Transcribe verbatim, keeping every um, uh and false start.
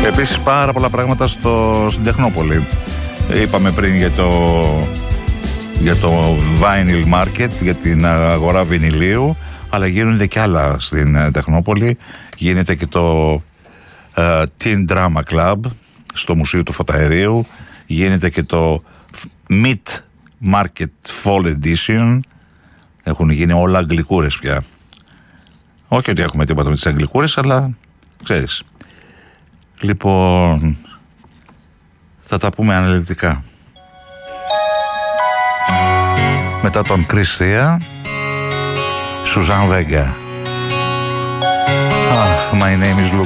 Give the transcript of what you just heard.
Επίσης πάρα πολλά πράγματα στο, στην Τεχνόπολη. Είπαμε πριν για το, για το Vinyl Market, για την αγορά βινιλίου, αλλά γίνονται και άλλα στην Τεχνόπολη. Γίνεται και το uh, Teen Drama Club στο Μουσείο του Φωταερίου. Γίνεται και το Meat Market Fall Edition. Έχουν γίνει όλα αγγλικούρες πια. Όχι ότι έχουμε τίποτα με τις αγγλικούρες, αλλά ξέρεις. Λοιπόν, θα τα πούμε αναλυτικά. Μετά τον Chris Ria, Suzanne Vega. Ah, my name is Luke.